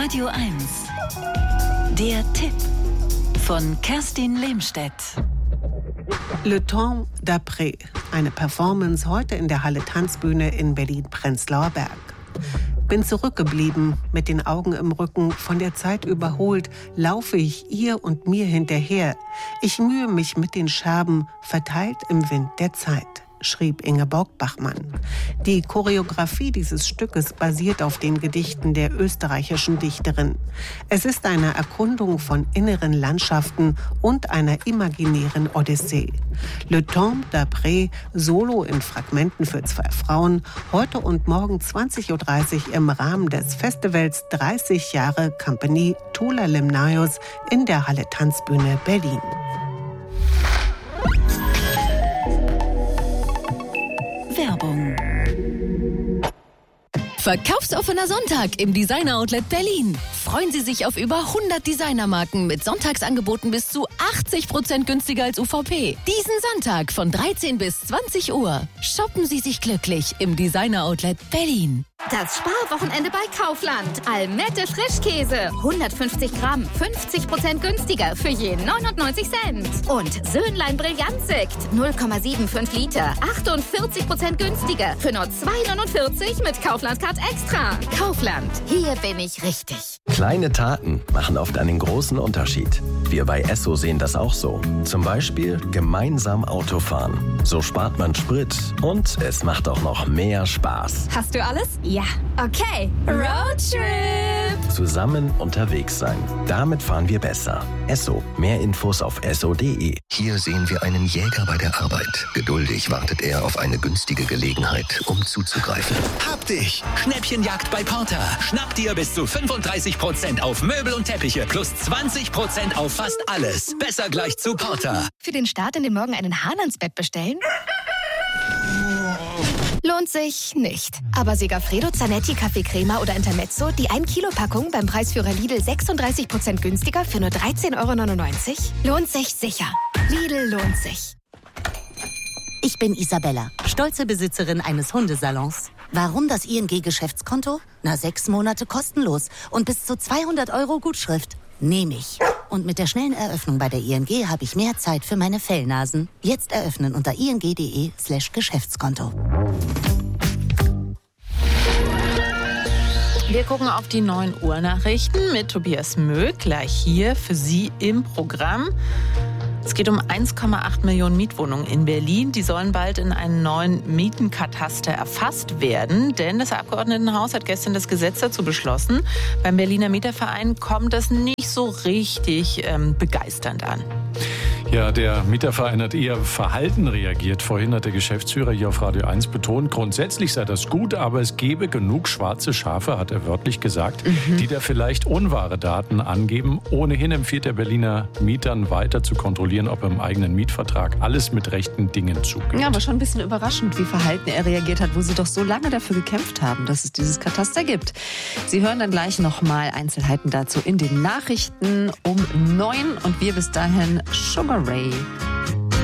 Radio 1. Der Tipp von Kerstin Lehmstedt. Le Temps d'après. Eine Performance heute in der Halle Tanzbühne in Berlin-Prenzlauer Berg. Bin zurückgeblieben, mit den Augen im Rücken, von der Zeit überholt, laufe ich ihr und mir hinterher. Ich mühe mich mit den Scherben, verteilt im Wind der Zeit, schrieb Ingeborg Bachmann. Die Choreografie dieses Stückes basiert auf den Gedichten der österreichischen Dichterin. Es ist eine Erkundung von inneren Landschaften und einer imaginären Odyssee. Le Temps d'après, Solo in Fragmenten für 2 Frauen, heute und morgen 20.30 Uhr im Rahmen des Festivals 30 Jahre Company Tula Limnaeus in der Halle Tanzbühne Berlin. Werbung. Verkaufsoffener Sonntag im Designer Outlet Berlin. Freuen Sie sich auf über 100 Designermarken mit Sonntagsangeboten bis zu 80% günstiger als UVP. Diesen Sonntag von 13 bis 20 Uhr. Shoppen Sie sich glücklich im Designer Outlet Berlin. Das Sparwochenende bei Kaufland. Almette Frischkäse. 150 Gramm, 50% günstiger für je 99 Cent. Und Söhnlein Brillantsekt. 0,75 Liter, 48% günstiger für nur 2,49 mit Kaufland-Card Extra. Kaufland, hier bin ich richtig. Kleine Taten machen oft einen großen Unterschied. Wir bei Esso sehen das auch so. Zum Beispiel gemeinsam Autofahren. So spart man Sprit und es macht auch noch mehr Spaß. Hast du alles? Ja. Okay. Roadtrip. Zusammen unterwegs sein. Damit fahren wir besser. Esso. Mehr Infos auf esso.de. Hier sehen wir einen Jäger bei der Arbeit. Geduldig wartet er auf eine günstige Gelegenheit, um zuzugreifen. Hab dich! Schnäppchenjagd bei Porter. Schnapp dir bis zu 35% auf Möbel und Teppiche plus 20% auf fast alles. Besser gleich zu Porter. Für den Start in den Morgen einen Hahn ans Bett bestellen? Lohnt sich nicht. Aber Segafredo, Zanetti, Kaffee Crema oder Intermezzo, die 1-Kilo-Packung beim Preisführer Lidl 36% günstiger für nur 13,99 €? Lohnt sich sicher. Lidl lohnt sich. Ich bin Isabella, stolze Besitzerin eines Hundesalons. Warum das ING-Geschäftskonto? 6 Monate kostenlos und bis zu 200 € Gutschrift. Nehme ich. Und mit der schnellen Eröffnung bei der ING habe ich mehr Zeit für meine Fellnasen. Jetzt eröffnen unter ing.de/Geschäftskonto. Wir gucken auf die 9 Uhr Nachrichten mit Tobias Möck, gleich hier für Sie im Programm. Es geht um 1,8 Millionen Mietwohnungen in Berlin. Die sollen bald in einen neuen Mietenkataster erfasst werden, denn das Abgeordnetenhaus hat gestern das Gesetz dazu beschlossen. Beim Berliner Mieterverein kommt das nicht so richtig begeisternd an. Ja, der Mieterverein hat eher verhalten reagiert. Vorhin hat der Geschäftsführer hier auf Radio 1 betont, grundsätzlich sei das gut, aber es gebe genug schwarze Schafe, hat er wörtlich gesagt, die da vielleicht unwahre Daten angeben. Ohnehin empfiehlt der Berliner Mietern weiter zu kontrollieren, ob im eigenen Mietvertrag alles mit rechten Dingen zugeht. Ja, aber schon ein bisschen überraschend, wie verhalten er reagiert hat, wo sie doch so lange dafür gekämpft haben, dass es dieses Kataster gibt. Sie hören dann gleich nochmal Einzelheiten dazu in den Nachrichten um 9 und wir bis dahin Sugar Ray.